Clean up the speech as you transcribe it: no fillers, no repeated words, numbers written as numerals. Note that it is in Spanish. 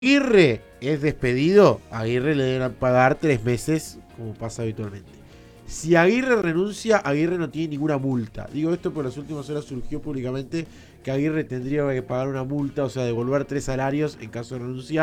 Aguirre es despedido, a Aguirre le deben pagar 3 meses, como pasa habitualmente. Si Aguirre renuncia, Aguirre no tiene ninguna multa. Digo esto porque en las últimas horas surgió públicamente que Aguirre tendría que pagar una multa, o sea, devolver 3 salarios en caso de renunciar.